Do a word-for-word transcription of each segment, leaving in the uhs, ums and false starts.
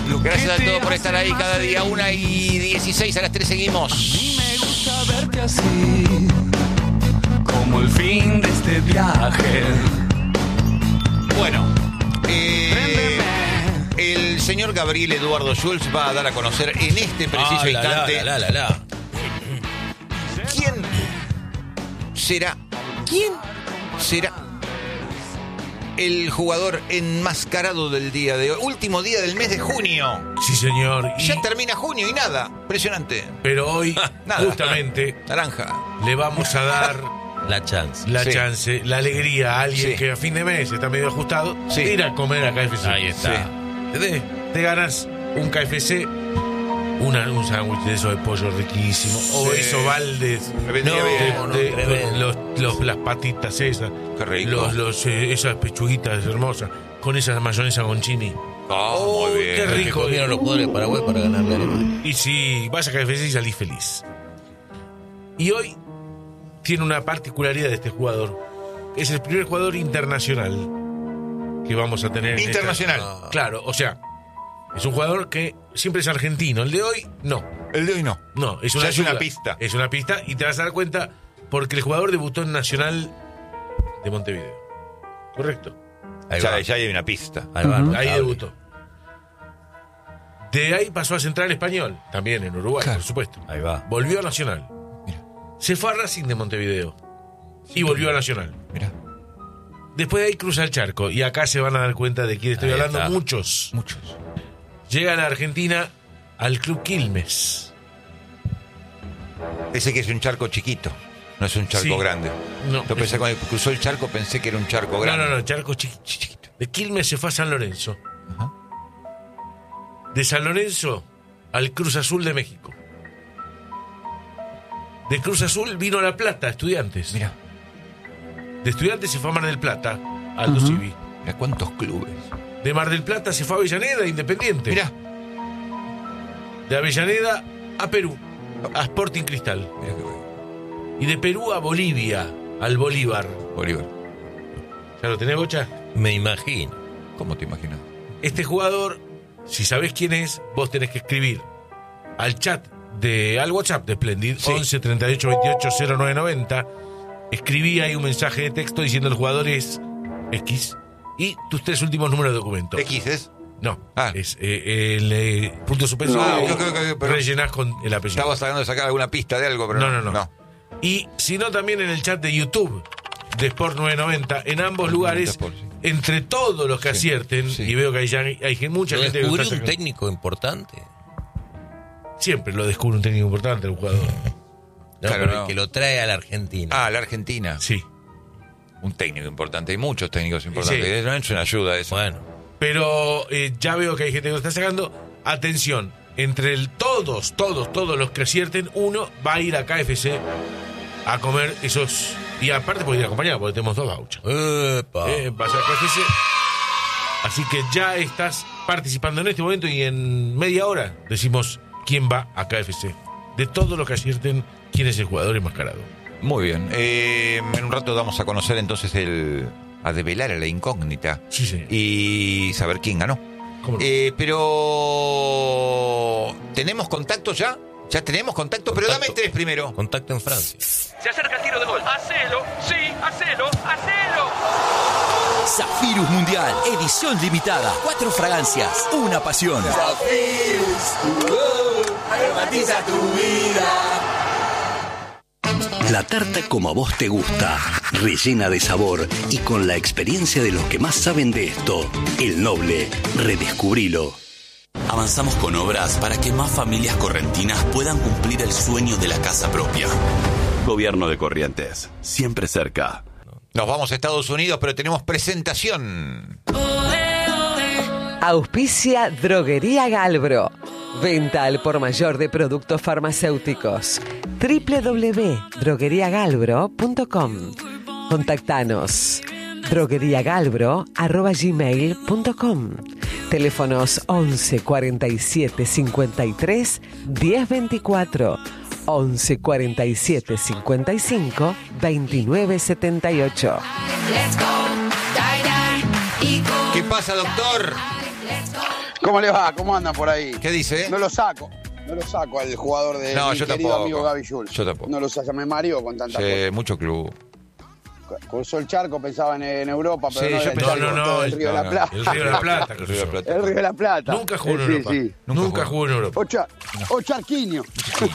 Gracias a todos por estar ahí cada día. Una y dieciséis, a las tres seguimos. Me gusta verte así, como el fin de este viaje. Bueno, eh, el señor Gabriel Eduardo Schulz va a dar a conocer en este preciso Ah, la, instante la, la, la, la. quién será, quién será el jugador enmascarado del día de hoy, último día del mes de junio. Sí, señor. Y- Ya termina junio y nada, impresionante. Pero hoy, Nada. justamente, Naranja. le vamos a dar La chance. la Sí. chance, la alegría a alguien Sí. que a fin de mes está medio ajustado Sí. de ir a comer a K F C. Ahí está. Sí. ¿Entendés? Te ganas un K F C, una, un sándwich de eso de pollo riquísimo, o Sí. esos baldes Me vendría de- bien. no, de- tremendo. los, los- las patitas esas, Qué rico. los, los, eh, esas pechuguitas hermosas, con esa mayonesa con chini. Oh, muy bien. qué Que rico. comieron los poderes de Paraguay para ganarle a Alemania. Y si vas a K F C y salís feliz. Y hoy tiene una particularidad de este jugador. Es el primer jugador internacional que vamos a tener. en Internacional. esta- Claro, o sea, es un jugador que siempre es argentino. El de hoy, no. El de hoy no. No, es Ya una, es una ayuda. pista. Es una pista y te vas a dar cuenta porque el jugador debutó en Nacional de Montevideo. Correcto. Ahí Ya, va. ya hay una pista. Ahí va, Ahí notable. debutó. De ahí pasó a Central Español, también en Uruguay, Claro. por supuesto. Ahí va. Volvió a Nacional. Se fue a Racing de Montevideo. Y volvió a Nacional. Mira, Después de ahí cruza el charco. Y acá se van a dar cuenta de quién estoy Ahí hablando. está. Muchos. muchos. Llega a la Argentina al Club Quilmes. Ese que es un charco chiquito. No es un charco Sí. grande. No, Yo pensé es- cuando cruzó el charco pensé que era un charco No, grande. no, no, charco chiqui- chiquito. De Quilmes se fue a San Lorenzo. Ajá. De San Lorenzo al Cruz Azul de México. De Cruz Azul vino a La Plata, Estudiantes. Mira, De Estudiantes se fue a Mar del Plata, Aldo Civi. mira cuántos clubes. De Mar del Plata se fue a Avellaneda, Independiente. Mira, De Avellaneda a Perú, a Sporting Cristal. mira qué bueno. Y de Perú a Bolivia, al Bolívar. Bolívar. ¿Ya lo tenés, Bocha? Me imagino. ¿Cómo te imaginas? Este jugador, si sabés quién es, vos tenés que escribir al chat de al WhatsApp de Splendid, Sí. once treinta y ocho veintiocho cero nueve noventa. Escribí ahí un mensaje de texto diciendo el jugador es X y tus tres últimos números de documento. X es. No, Ah. es eh, el eh, punto suspenso. Ah, y ok, ok, ok, pero- rellenás con el apellido. Estaba tratando de sacar alguna pista de algo, pero No, no, no. Y si no, también en el chat de YouTube de Sport novecientos noventa, en ambos lugares, Sport, sí. entre todos los que Sí, acierten, sí. y veo que hay, ya hay, hay mucha ¿Lo gente que lo descubrió está un sacando. técnico importante? Siempre lo descubre un técnico importante el jugador. No, Claro, pero no. el que lo trae a la Argentina. Ah, la Argentina. Sí. Un técnico importante. Hay muchos técnicos importantes. Sí. No es una ayuda eso. Bueno, Pero eh, ya veo que hay gente que lo está sacando. Atención, entre el, todos, todos, todos los que acierten, uno va a ir a K F C a comer esos. Y aparte puede ir acompañado, porque tenemos dos gauchos. epa. Eh, vas a K F C. Así que ya estás participando en este momento y en media hora decimos quién va a K F C. De todos los que acierten, quién es el jugador enmascarado. Muy bien. Eh, en un rato vamos a conocer entonces el. A develar a la incógnita. Sí, señor. Y saber quién ganó. ¿Cómo no? Eh, pero. ¿Tenemos contacto ya? Ya tenemos contacto, pero dame Contacto. tres primero. Contacto en Francia. Se acerca el tiro de gol. Hacelo, sí, hacelo, hacelo. Zafirus Mundial, edición limitada. Cuatro fragancias, una pasión. Aromatiza tu vida. La tarta como a vos te gusta, rellena de sabor y con la experiencia de los que más saben de esto. El Noble, redescubrilo. Avanzamos con obras para que más familias correntinas puedan cumplir el sueño de la casa propia. Gobierno de Corrientes, siempre cerca. Nos vamos a Estados Unidos, pero tenemos presentación. Auspicia Droguería Galbro. Venta al por mayor de productos farmacéuticos. doble u doble u doble u punto droguería galbro punto com. Contactanos. drogueriagalbro arroba gmail punto com. Teléfonos once cuarenta y siete cincuenta y tres diez veinticuatro. once cuarenta y siete cincuenta y cinco veintinueve setenta y ocho. ¿Qué pasa, doctor? ¿Cómo le va? ¿Cómo andan por ahí? ¿Qué dice? No lo saco. No lo saco al jugador de No, mi yo querido tampoco. amigo Gaby Jules. Yo tampoco. No lo saco, me mareó con tanta Sí, cosa. mucho club. Cruzó el charco, pensaba en, en Europa, pero Sí, no yo era el pensaba- charco, no, no, todo el el- Río de no, la no, Plata. El Río de la Plata. El Río de la Plata. El Río de la Plata. Nunca jugó en Sí, Europa. sí. Nunca Nunca jugó. jugó en Europa. O, cha- o Charquinho.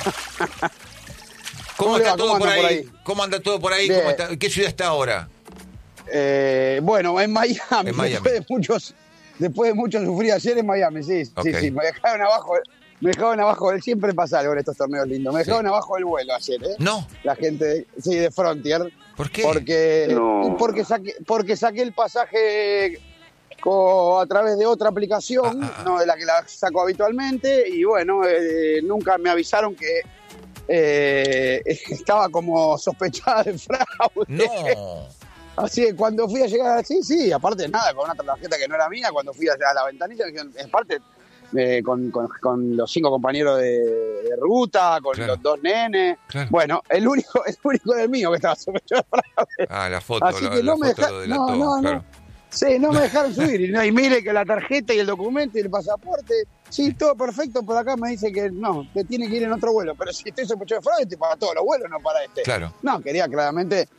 ¿Cómo, ¿Cómo le está va? todo ¿Cómo por anda ahí? por ahí? ¿Cómo anda todo por ahí? Bien. ¿Cómo está? ¿Qué ciudad está ahora? Eh, bueno, en Miami, En Miami. Después de muchos, después de mucho sufrir ayer en Miami, sí, Ok. sí, sí. Me dejaron abajo, me dejaron abajo, del- siempre pasa algo en estos torneos lindos. Me dejaron Sí. abajo del vuelo ayer, ¿eh? No. La gente, de- sí, de Frontier. ¿Por qué? Porque, No. porque saqué, porque saqué el pasaje co- a través de otra aplicación, Ah, ah, ah. no de la que la saco habitualmente, y bueno, eh, nunca me avisaron que eh, estaba como sospechada de fraude. No. Así que cuando fui a llegar así, sí, aparte de nada, con una tarjeta que no era mía, cuando fui a a la ventanilla, me dijeron, en parte eh, con, con- con los cinco compañeros de, de ruta, con Claro. los dos nenes. Claro. Bueno, el único, el único del mío que estaba sospechado de fraude. Ah, la foto, Así la, que la no me foto deja- lo no, delató, no, no. claro. Sí, no me dejaron subir. Y, no, y mire que la tarjeta y el documento y el pasaporte, sí, todo perfecto, pero acá me dice que no, que tiene que ir en otro vuelo. Pero si estoy sospechado de fraude, estoy para todos los vuelos, no para este. Claro. No, quería claramente,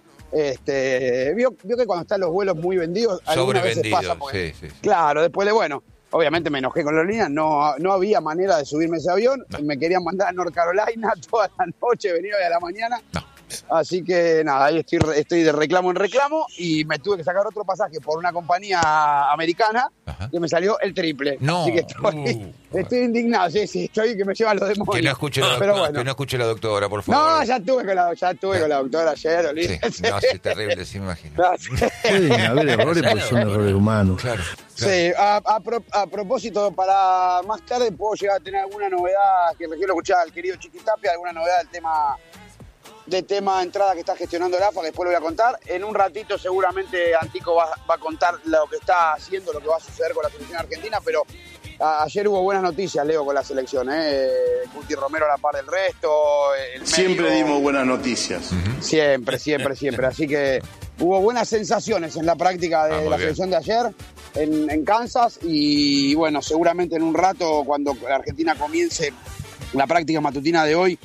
este, vio, vio que cuando están los vuelos muy vendidos, algunas veces Sobrevendido, pasa porque, sí, sí. sí. claro, después de, bueno, obviamente me enojé con la aerolínea, no, no había manera de subirme ese avión, No. me querían mandar a North Carolina toda la noche, venir hoy a la mañana. No. Así que nada, ahí estoy, estoy de reclamo en reclamo y me tuve que sacar otro pasaje por una compañía americana Ajá. que me salió el triple. No. Así que estoy, Uh. estoy indignado, sí, sí, estoy que me llevan los demonios. Que no escuche la, Pero doctora, bueno. que no escuche la doctora, por favor. No, ya estuve con la, ya estuve con la doctora ayer, Sí, olvídense. no, sí, es terrible, sí me imagino. Pueden haber errores, pero son errores humanos. Claro. claro. Sí, a, a pro- a propósito, para más tarde puedo llegar a tener alguna novedad, que recién lo escuchaba al querido Chiquitapia, alguna novedad del tema de tema de entrada que está gestionando el A F A, que después lo voy a contar. En un ratito seguramente Antico va, va a contar lo que está haciendo, lo que va a suceder con la selección argentina, pero a- ayer hubo buenas noticias, Leo, con la selección. ¿eh? Guti Romero a la par del resto. El Siempre médico- dimos buenas noticias. Siempre, siempre, siempre. Así que hubo buenas sensaciones en la práctica de Ah, muy la bien. selección de ayer en, en Kansas y bueno, seguramente en un rato cuando la Argentina comience la práctica matutina de hoy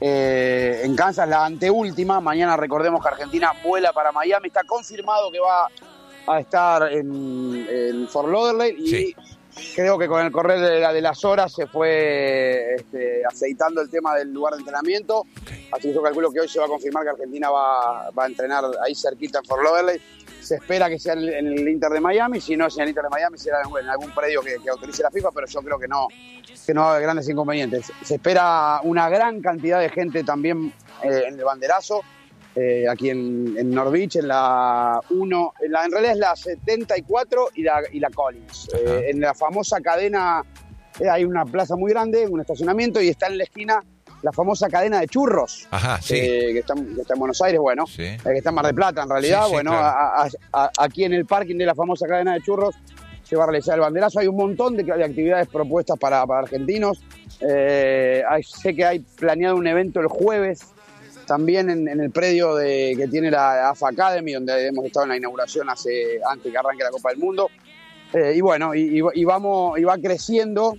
eh, en Kansas, la anteúltima, mañana recordemos que Argentina vuela para Miami, está confirmado que va a estar en, en Fort Lauderdale y Sí. creo que con el correr de, la- de las horas se fue este, aceitando el tema del lugar de entrenamiento. Así que yo calculo que hoy se va a confirmar que Argentina va, va a entrenar ahí cerquita en Fort Lauderdale. Se espera que sea en el, en el Inter de Miami. Si no es en el Inter de Miami, será en, en algún predio que, que autorice la FIFA, pero yo creo que no, que no va a haber grandes inconvenientes. Se espera una gran cantidad de gente también eh, en el banderazo. Eh, aquí en, en North Beach, en la uno, en, la, en realidad es la setenta y cuatro y la, y la Collins. Eh, en la famosa cadena, eh, hay una plaza muy grande, un estacionamiento, y está en la esquina la famosa cadena de churros. Ajá, sí. eh, que, está, que está en Buenos Aires, bueno, Sí. eh, que está en Mar del Plata en realidad. Sí, sí, bueno, claro. a- a- a- aquí en el parking de la famosa cadena de churros se va a realizar el banderazo. Hay un montón de, de actividades propuestas para, para argentinos. Eh, hay- sé que hay planeado un evento el jueves también en, en el predio de, que tiene la A F A Academy, donde hemos estado en la inauguración hace antes que arranque la Copa del Mundo. Eh, y bueno, y, y- y vamos, y va creciendo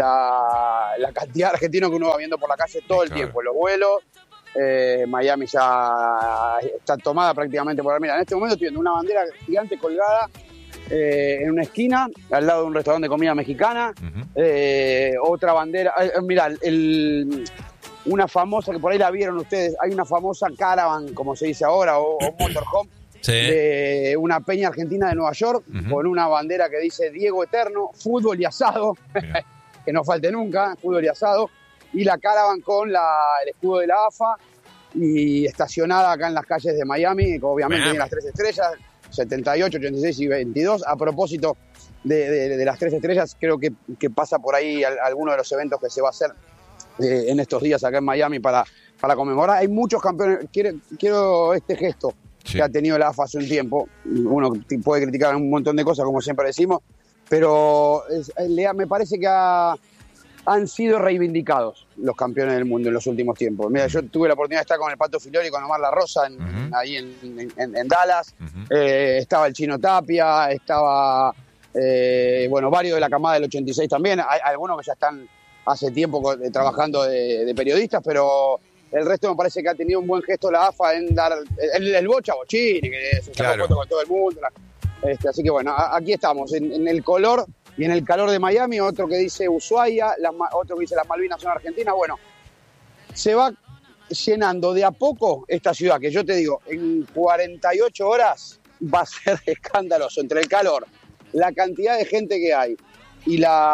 la, la cantidad de argentinos que uno va viendo por la calle todo el Claro. tiempo, los vuelos. Eh, Miami ya está tomada prácticamente por... Mira, en este momento estoy viendo una bandera gigante colgada eh, en una esquina, al lado de un restaurante de comida mexicana. Ujú. Eh, otra bandera... Eh, eh, mira, el, una famosa, que por ahí la vieron ustedes, hay una famosa caravan, como se dice ahora, o, o motorhome, Sí. de una peña argentina de Nueva York, Ujú. con una bandera que dice Diego Eterno, fútbol y asado, Mira. que no falte nunca, fútbol y asado, y la caravan con la, el escudo de la A F A, y estacionada acá en las calles de Miami, que obviamente Miami. tiene las tres estrellas, setenta y ocho, ochenta y seis y veintidós. A propósito de, de- de las tres estrellas, creo que, que pasa por ahí al- alguno de los eventos que se va a hacer eh, en estos días acá en Miami para, para conmemorar. Hay muchos campeones, quiero, quiero este gesto Sí. que ha tenido la A F A hace un tiempo. Uno puede criticar un montón de cosas, como siempre decimos, pero es- le- me parece que ha- han sido reivindicados los campeones del mundo en los últimos tiempos. Mira, yo tuve la oportunidad de estar con el Pato Filori y con Omar La Rosa en- Ujú. ahí en, en- en- en Dallas. Ujú. Eh, estaba el Chino Tapia, estaba Eh, bueno, varios de la camada del ochenta y seis también. Hay algunos que ya están hace tiempo con, eh, trabajando de, de periodistas, pero el resto me parece que ha tenido un buen gesto la A F A en dar el, el bocha a Bochini, que se sacó Claro. foto con todo el mundo. La- este, así que bueno, a- aquí estamos, en, en el color y en el calor de Miami. Otro que dice Ushuaia, las Ma- otro que dice las Malvinas son Argentina. Bueno, se va llenando de a poco esta ciudad, que yo te digo, en cuarenta y ocho horas va a ser escandaloso entre el calor, la cantidad de gente que hay y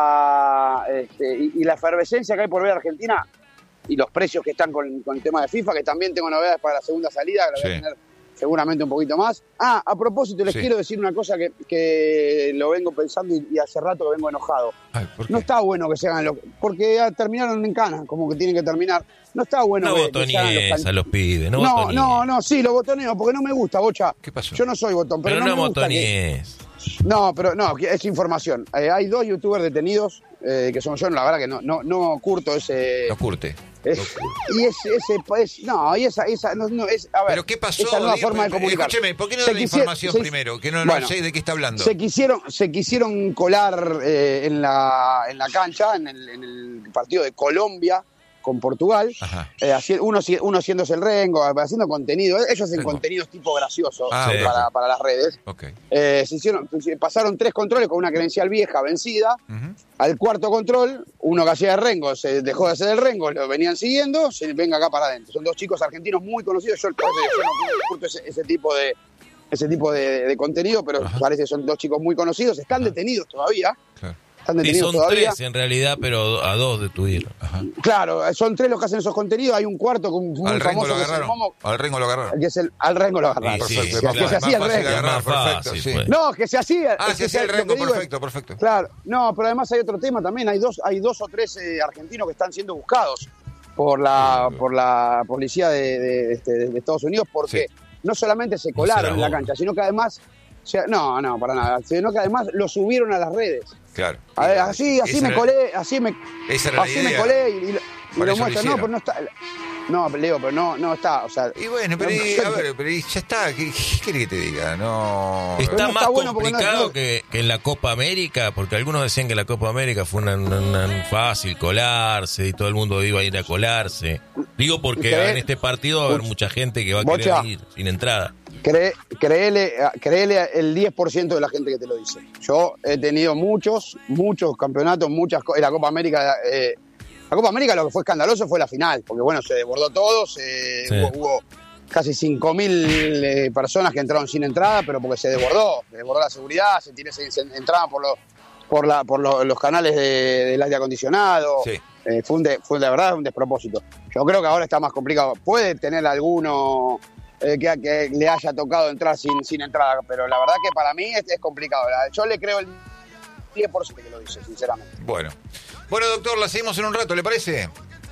la, este, y, y la efervescencia que hay por ver a Argentina y los precios que están con, con el tema de FIFA, que también tengo novedades para la segunda salida, que la voy a Sí. tener seguramente un poquito más. Ah, a propósito, les Sí. quiero decir una cosa que, que lo vengo pensando y, y hace rato que vengo enojado. Ay, ¿por qué? No está bueno que se hagan los... Porque ya terminaron en cana, como que tienen que terminar. No está bueno No que, que se hagan los botonies can- a los pibes, no No, botonies. no, no, sí, lo botoneo, porque no me gusta, Bocha. ¿Qué pasó? Yo no soy botón, pero, Pero no, no me gusta que... botonies. No, pero no, que es información. Eh, hay dos youtubers detenidos, eh, que son yo, la verdad que no, no, no curto ese... No curte. es- y ese, ese, es- no, y esa, esa, no, no, es, a ver, ¿Pero qué pasó? esa nueva Diego? forma de comunicar. Escúcheme, ¿por qué no Se da la quisiera- información se- primero? Que no, Bueno, no sé de qué está hablando. Se quisieron, se quisieron colar eh, en, la, en la cancha, en el, en el partido de Colombia con Portugal, Ajá. eh, haci- uno, si- uno haciéndose el rengo, haciendo contenido. Ellos hacen Rengo. contenidos tipo graciosos Ah, eh, ok. para, para las redes. Ok. Eh, se hicieron, se pasaron tres controles con una credencial vieja vencida. Ujú. Al cuarto control, uno que hacía de rengo se dejó de hacer el rengo, lo venían siguiendo, se venga acá para adentro. Son dos chicos argentinos muy conocidos. Yo, por eso yo no curto ese, ese tipo de ese tipo de, de contenido, pero Ajá. parece que son dos chicos muy conocidos. Están Ajá. detenidos todavía. Claro. Están Sí, detenidos son todavía. tres en realidad, pero a dos detuvieron. Ajá. Claro, son tres los que hacen esos contenidos. Hay un cuarto con muy Al Rengo famoso lo que es el agarraron. Momo, Al Rengo lo agarraron. que es el, al rengo lo agarraron. Sí, Perfecto. sí, es que más- se hacía más el fácil Rengo. agarrar, Es más perfecto, fácil, sí. pues. No, que se hacía. Ah, es se que hacía el lo que Rengo, digo es- perfecto, perfecto. Claro, no, pero además hay otro tema también. Hay dos, hay dos o tres eh, argentinos que están siendo buscados por la, por la policía de, de, este, de Estados Unidos porque Sí. no solamente se No colaron será en la bobo. cancha, sino que además, o sea, no, no, para nada, sino que además lo subieron a las redes. Claro. A ver, así, así Esa me era- colé, así me, Esa era la así me idea. colé y, y lo- y Para lo eso lo muestran. No, hicieron. pero no está. No, Leo, pero no, no está. O sea, Y bueno, pero, no, y, a ver, pero y ya está. ¿Qué, qué querés que te diga? No. Está no más está bueno porque no- complicado no- que, que en la Copa América, porque algunos decían que la Copa América fue una, una- una fácil colarse y todo el mundo iba a ir a colarse. Digo porque ¿Crees? en este partido va a haber mucha gente que va a Bocha. querer ir sin entrada. Cree, créele, créele el diez por ciento de la gente que te lo dice. Yo he tenido muchos, muchos campeonatos, muchas cosas. La Copa América, eh, la Copa América lo que fue escandaloso fue la final, porque bueno, se desbordó todo, se, Sí. hubo, hubo casi cinco mil eh, personas que entraron sin entrada, pero porque se desbordó, se desbordó la seguridad, se, tiene, se, se entraban por los por la por los, los canales de, del aire acondicionado. Sí. Eh, fue, un de, fue de verdad un despropósito. Yo creo que ahora está más complicado. Puede tener alguno eh, que, que le haya tocado entrar sin, sin entrada, pero la verdad que para mí es, es complicado. La- Yo le creo el diez por ciento que lo dice, sinceramente. Bueno. Bueno, doctor, la seguimos en un rato, ¿le parece?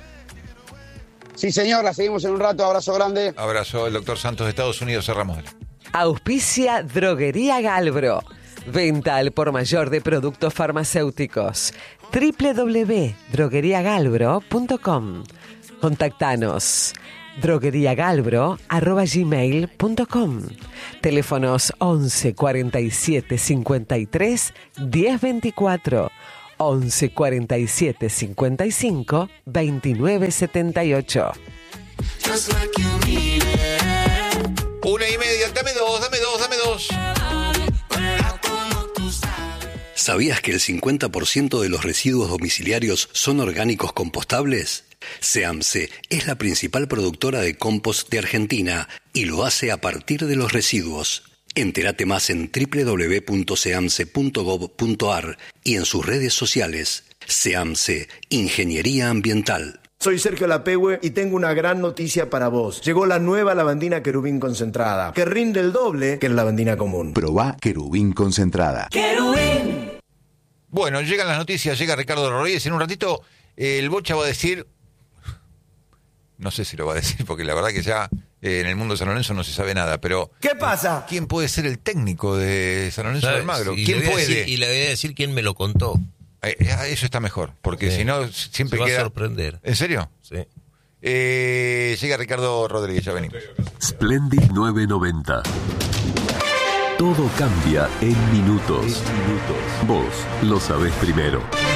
Sí, señor, la seguimos en un rato. Abrazo grande. Abrazo, el doctor Santos de Estados Unidos, cerramos. Auspicia Droguería Galbro. Venta al por mayor de productos farmacéuticos. doble u doble u doble u punto droguería galbro punto com. Contactanos. drogueriagalbro arroba gmail punto com. Teléfonos once cuarenta y siete cincuenta y tres diez veinticuatro. once cuarenta y siete cincuenta y cinco veintinueve setenta y ocho. Una y media, dame dos, dame dos, dame dos. ¿Sabías que el cincuenta por ciento de los residuos domiciliarios son orgánicos compostables? SEAMSE es la principal productora de compost de Argentina y lo hace a partir de los residuos. Entérate más en doble u doble u doble u punto seamse punto gov punto ar y en sus redes sociales. SEAMSE, Ingeniería Ambiental. Soy Sergio Lapehue y tengo una gran noticia para vos. Llegó la nueva lavandina Querubín concentrada, que rinde el doble que la lavandina común. Probá Querubín concentrada. ¡Querubín! Bueno, llegan las noticias, llega Ricardo Rodríguez. En un ratito, eh, el Bocha va a decir. No sé si lo va a decir, porque la verdad que ya eh, en el mundo de San Lorenzo no se sabe nada, pero. ¿Qué pasa? ¿Quién puede ser el técnico de San Lorenzo de ¿Sabes? Almagro? Y ¿Quién le voy a puede? decir- y le voy a decir quién me lo contó. Eh, eh, eso está mejor, porque Sí. si no, siempre Se va a queda. sorprender. ¿En serio? Sí. Eh, llega Ricardo Rodríguez, ya venimos. Splendid nueve noventa. Todo cambia en minutos. Vos lo sabés primero.